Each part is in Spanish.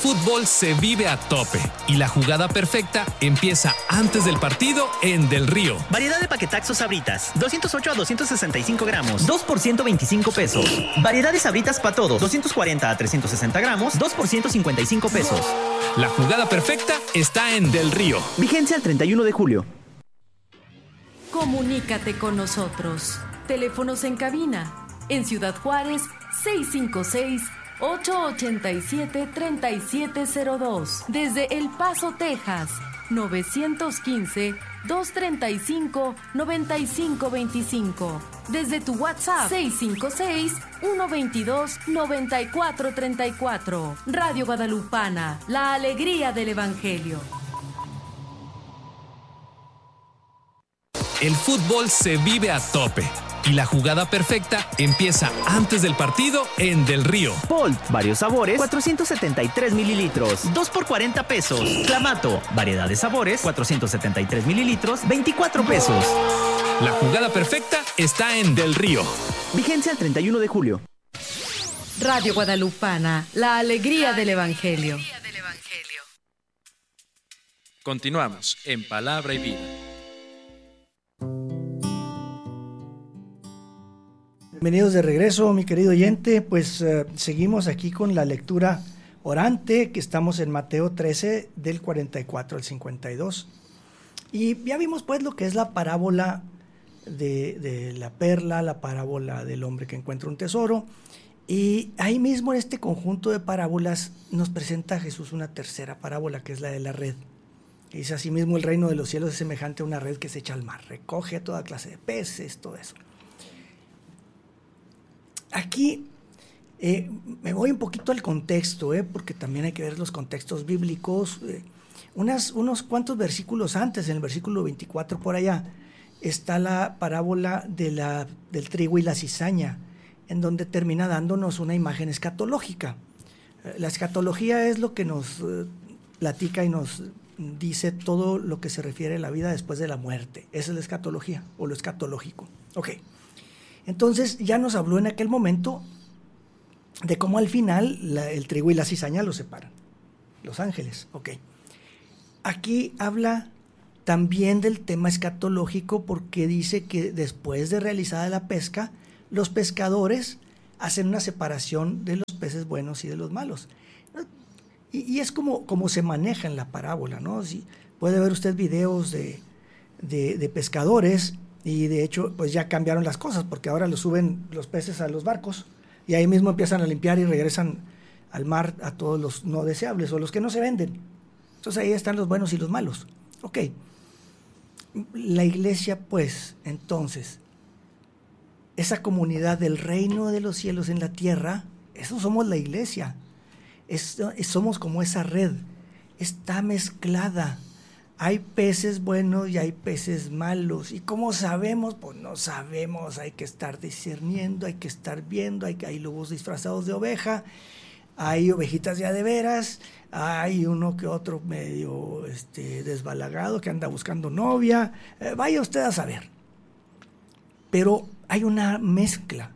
fútbol se vive a tope y la jugada perfecta empieza antes del partido en Del Río. Variedad de paquetaxos Sabritas, 208 a 265 gramos, 2 por 125 pesos. Variedad de Sabritas para todos, 240 a 360 gramos, 2 por 155 pesos. La jugada perfecta está en Del Río. Vigencia el 31 de julio. Comunícate con nosotros. Teléfonos en cabina. En Ciudad Juárez, 656-887-3702. Desde El Paso, Texas, 915-235-9525. Desde tu WhatsApp, 656-122-9434. Radio Guadalupana, la alegría del Evangelio. El fútbol se vive a tope y la jugada perfecta empieza antes del partido en Del Río. Bolt, varios sabores, 473 mililitros, 2 por 40 pesos. Clamato, variedad de sabores, 473 mililitros, 24 pesos. La jugada perfecta está en Del Río. Vigencia el 31 de julio. Radio Guadalupana, la alegría del Evangelio. Continuamos en Palabra y Vida. Bienvenidos de regreso, mi querido oyente. Pues seguimos aquí con la lectura orante, que estamos en Mateo 13, del 44 al 52. Y ya vimos pues lo que es la parábola de la perla, la parábola del hombre que encuentra un tesoro. Y ahí mismo en este conjunto de parábolas nos presenta a Jesús una tercera parábola, que es la de la red. Y dice: asimismo el reino de los cielos es semejante a una red que se echa al mar, recoge toda clase de peces, todo eso. Aquí me voy un poquito al contexto, porque también hay que ver los contextos bíblicos. Unos cuantos versículos antes, en el versículo 24 por allá, está la parábola del trigo y la cizaña, en donde termina dándonos una imagen escatológica. La escatología es lo que nos platica y nos dice todo lo que se refiere a la vida después de la muerte. Esa es la escatología, o lo escatológico. Ok. Entonces ya nos habló en aquel momento de cómo al final el trigo y la cizaña los separan, los ángeles. Ok. Aquí habla también del tema escatológico, porque dice que después de realizada la pesca, los pescadores hacen una separación de los peces buenos y de los malos. Y es como se maneja en la parábola, ¿no? Si puede ver usted videos de pescadores. Y de hecho, pues ya cambiaron las cosas, porque ahora los suben los peces a los barcos y ahí mismo empiezan a limpiar y regresan al mar a todos los no deseables o los que no se venden. Entonces ahí están los buenos y los malos. Ok. La iglesia, pues, entonces, esa comunidad del reino de los cielos en la tierra, eso somos la iglesia. Somos como esa red. Está mezclada. Hay peces buenos y hay peces malos. ¿Y cómo sabemos? Pues no sabemos. Hay que estar discerniendo, hay que estar viendo. Hay lobos disfrazados de oveja, hay ovejitas ya de veras, hay uno que otro medio desbalagado que anda buscando novia. Vaya usted a saber. Pero hay una mezcla.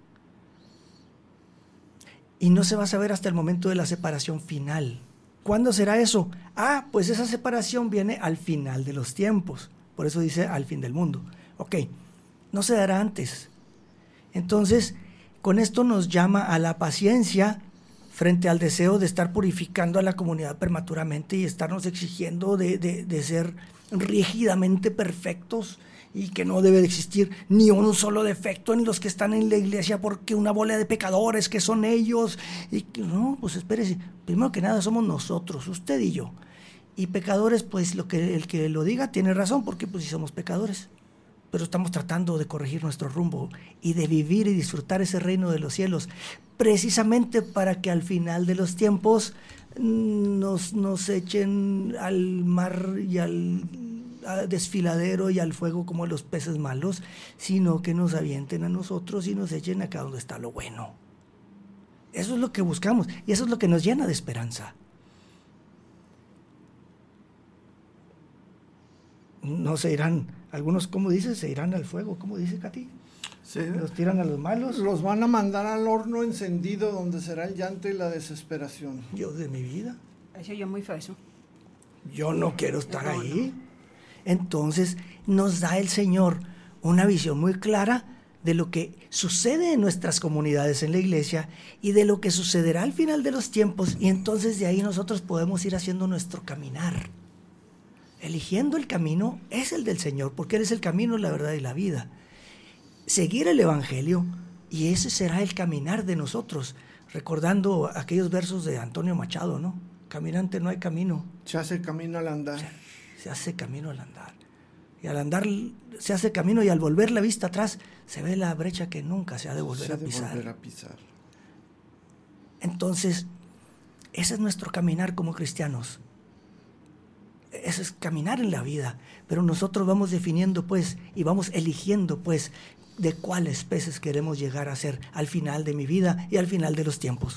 Y no se va a saber hasta el momento de la separación final. ¿Cuándo será eso? Pues esa separación viene al final de los tiempos. Por eso dice al fin del mundo. Ok, no se dará antes. Entonces, con esto nos llama a la paciencia frente al deseo de estar purificando a la comunidad prematuramente y estarnos exigiendo de ser rígidamente perfectos, y que no debe de existir ni un solo defecto en los que están en la iglesia, porque una bola de pecadores que son ellos. Y que, no, pues espérese, primero que nada somos nosotros, usted y yo. Y pecadores, pues el que lo diga tiene razón, porque pues sí somos pecadores. Pero estamos tratando de corregir nuestro rumbo y de vivir y disfrutar ese reino de los cielos, precisamente para que al final de los tiempos nos echen al mar y al desfiladero y al fuego como los peces malos, sino que nos avienten a nosotros y nos echen acá donde está lo bueno. Eso es lo que buscamos y eso es lo que nos llena de esperanza. No se irán, algunos, ¿cómo dice? Se irán al fuego, ¿cómo dice Katy? Sí. Los tiran a los malos. Los van a mandar al horno encendido donde será el llanto y la desesperación. Dios de mi vida. Eso yo muy feo eso. Yo no quiero estar No, ahí. Entonces nos da el Señor una visión muy clara de lo que sucede en nuestras comunidades en la iglesia y de lo que sucederá al final de los tiempos, y entonces de ahí nosotros podemos ir haciendo nuestro caminar. Eligiendo el camino es el del Señor, porque Él es el camino, la verdad y la vida. Seguir el Evangelio, y ese será el caminar de nosotros, recordando aquellos versos de Antonio Machado, ¿no? Caminante no hay camino. Se hace camino al andar. Se hace camino al andar. Y al andar se hace camino, y al volver la vista atrás se ve la brecha que nunca se ha de volver a pisar. Entonces, ese es nuestro caminar como cristianos. Eso es caminar en la vida. Pero nosotros vamos definiendo, pues, y vamos eligiendo, pues, de cuáles peces queremos llegar a ser al final de mi vida y al final de los tiempos.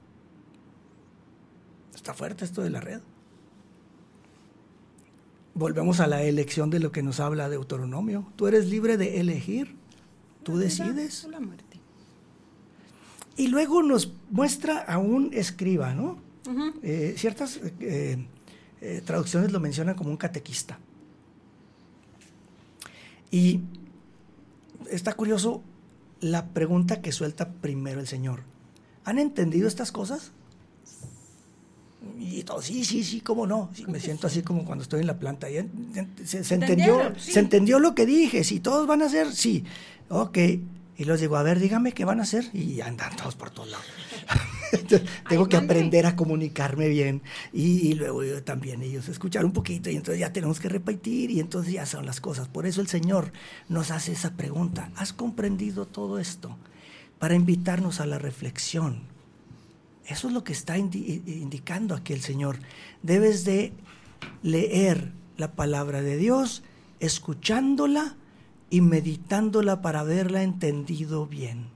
Está fuerte esto de la red. Volvemos a la elección de lo que nos habla Deuteronomio. Tú eres libre de elegir, tú decides. La muerte. Y luego nos muestra a un escriba, ¿no? Uh-huh. Ciertas traducciones lo mencionan como un catequista. Y está curioso la pregunta que suelta primero el Señor. ¿Han entendido estas cosas? Y todo, sí, cómo no. Sí, me siento así como cuando estoy en la planta. Se entendió lo que dije. Si todos van a hacer, sí. Ok. Y los digo, a ver, dígame qué van a hacer. Y andan todos por todos lados. Tengo que aprender a comunicarme bien. Y luego yo también ellos escuchar un poquito. Y entonces ya tenemos que repetir. Y entonces ya son las cosas. Por eso el Señor nos hace esa pregunta. ¿Has comprendido todo esto? Para invitarnos a la reflexión. Eso es lo que está indicando aquí el Señor. Debes de leer la palabra de Dios, escuchándola y meditándola para haberla entendido bien.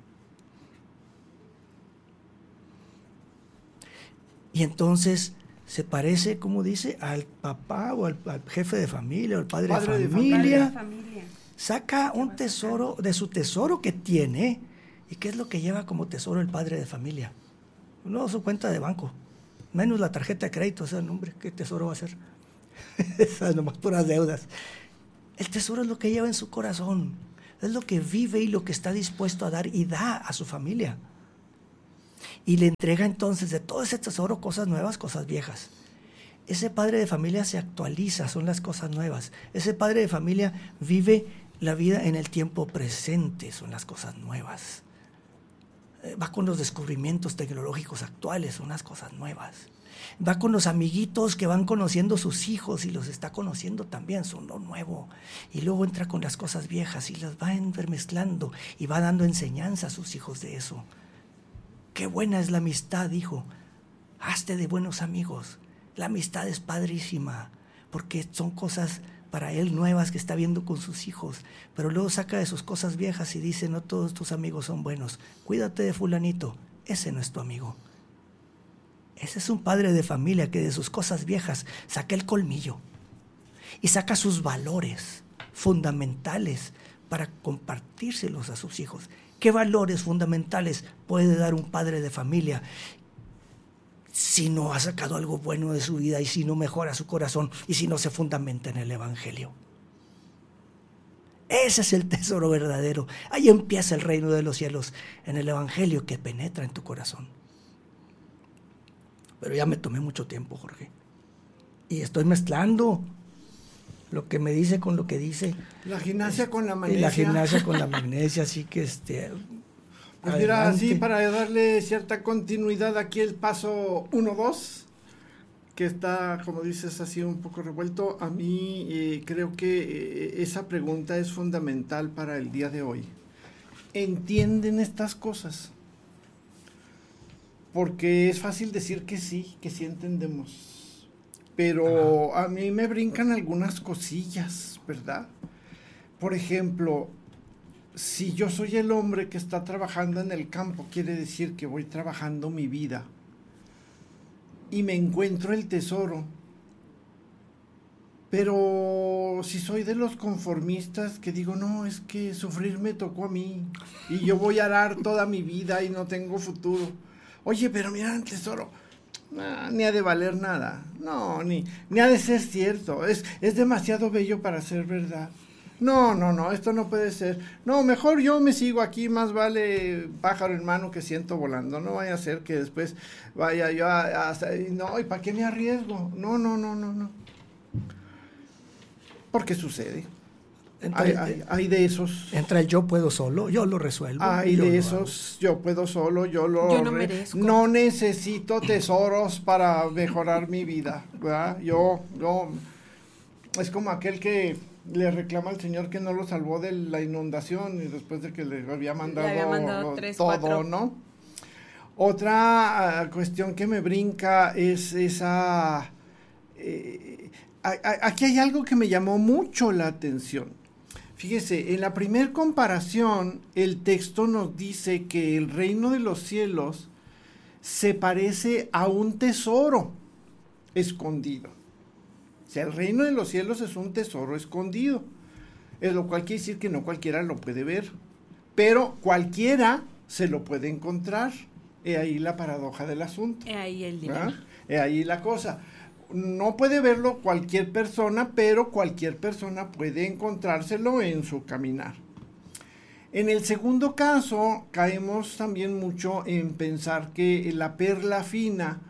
Y entonces se parece, como dice, al papá o al jefe de familia o al padre de familia. Saca un tesoro de su tesoro que tiene. ¿Y qué es lo que lleva como tesoro el padre de familia? No su cuenta de banco, menos la tarjeta de crédito. Ese nombre, ¿qué tesoro va a ser? Esas nomás puras deudas. El tesoro es lo que lleva en su corazón, es lo que vive y lo que está dispuesto a dar y da a su familia. Y le entrega entonces de todo ese tesoro cosas nuevas, cosas viejas. Ese padre de familia se actualiza, son las cosas nuevas. Ese padre de familia vive la vida en el tiempo presente, son las cosas nuevas. Va con los descubrimientos tecnológicos actuales, son las cosas nuevas. Va con los amiguitos que van conociendo sus hijos y los está conociendo también, son lo nuevo. Y luego entra con las cosas viejas y las va entremezclando y va dando enseñanza a sus hijos de eso. Qué buena es la amistad, hijo. Hazte de buenos amigos. La amistad es padrísima porque son cosas para él nuevas que está viendo con sus hijos, pero luego saca de sus cosas viejas y dice, no todos tus amigos son buenos, cuídate de fulanito, ese no es tu amigo. Ese es un padre de familia que de sus cosas viejas saca el colmillo y saca sus valores fundamentales para compartírselos a sus hijos. ¿Qué valores fundamentales puede dar un padre de familia si no ha sacado algo bueno de su vida y si no mejora su corazón y si no se fundamenta en el Evangelio? Ese es el tesoro verdadero. Ahí empieza el reino de los cielos, en el Evangelio que penetra en tu corazón. Pero ya me tomé mucho tiempo, Jorge. Y estoy mezclando lo que me dice con lo que dice. La gimnasia con la magnesia. Y la gimnasia con la magnesia, así que Pues mira, así para darle cierta continuidad aquí el paso 1-2, que está, como dices, así un poco revuelto. A mí creo que esa pregunta es fundamental para el día de hoy. ¿Entienden estas cosas? Porque es fácil decir que sí entendemos. Pero a mí me brincan algunas cosillas, ¿verdad? Por ejemplo, si yo soy el hombre que está trabajando en el campo, quiere decir que voy trabajando mi vida y me encuentro el tesoro. Pero si soy de los conformistas que digo, no, es que sufrir me tocó a mí y yo voy a arar toda mi vida y no tengo futuro. Oye, pero mira el tesoro, ni ha de valer nada, no, ni ha de ser cierto, es demasiado bello para ser verdad. No, esto no puede ser. No, mejor yo me sigo aquí, más vale pájaro en mano que ciento volando. No vaya a ser que después vaya yo no, ¿y para qué me arriesgo? No. Porque sucede. Hay de esos. Entra el yo puedo solo, yo lo resuelvo. Hay de esos, yo puedo solo, yo no merezco. No necesito tesoros para mejorar mi vida, ¿verdad? Yo, es como aquel que le reclama al Señor que no lo salvó de la inundación y después de que le había mandado 3, todo, 4. ¿No? Otra cuestión que me brinca es esa... aquí hay algo que me llamó mucho la atención. Fíjese, en la primer comparación, el texto nos dice que el reino de los cielos se parece a un tesoro escondido. O sea, el reino de los cielos es un tesoro escondido. Es lo cual quiere decir que no cualquiera lo puede ver, pero cualquiera se lo puede encontrar. He ahí la paradoja del asunto. He ahí el dilema. He ahí la cosa. No puede verlo cualquier persona, pero cualquier persona puede encontrárselo en su caminar. En el segundo caso, caemos también mucho en pensar que la perla fina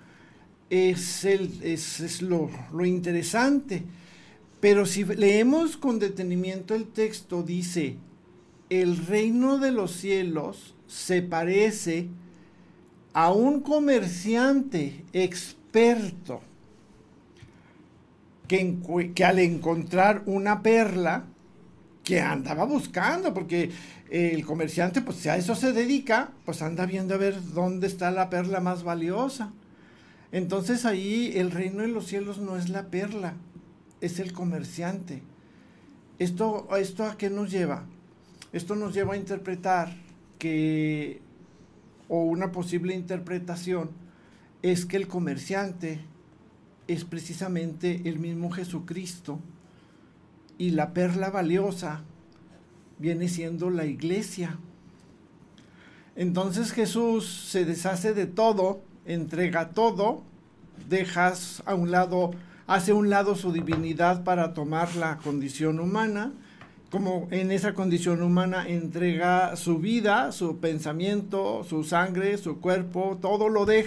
es lo interesante. Pero si leemos con detenimiento el texto, dice, el reino de los cielos se parece a un comerciante experto que al encontrar una perla que andaba buscando, porque el comerciante, pues si a eso se dedica, pues anda viendo a ver dónde está la perla más valiosa. Entonces ahí el reino de los cielos no es la perla, es el comerciante. ¿Esto a qué nos lleva? Esto nos lleva a interpretar o una posible interpretación, es que el comerciante es precisamente el mismo Jesucristo y la perla valiosa viene siendo la iglesia. Entonces Jesús se deshace de todo, entrega todo, hace a un lado su divinidad para tomar la condición humana, como en esa condición humana entrega su vida, su pensamiento, su sangre, su cuerpo, todo lo deja